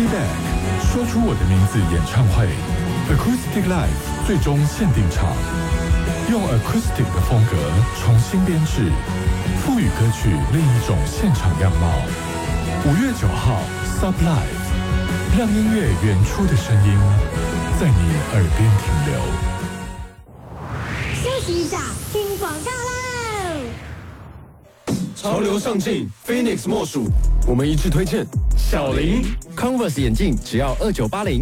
Back 说出我的名字演唱会 Acoustic Live 最终限定场，用 Acoustic 的风格重新编制，赋予歌曲另一种现场样貌。5月9号 Sub Live， 让音乐原初的声音在你耳边停留。 休息一下，听广告喽！ 潮流上镜 ，Phoenix 莫属，我们一致推荐小林 Converse 眼镜只要2980。